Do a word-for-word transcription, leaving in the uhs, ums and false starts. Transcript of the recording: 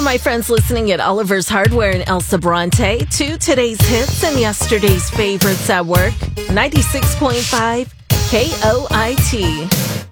my friends listening at Oliver's Hardware in El Sobrante to today's hits and yesterday's favorites at work. ninety-six point five K O I T.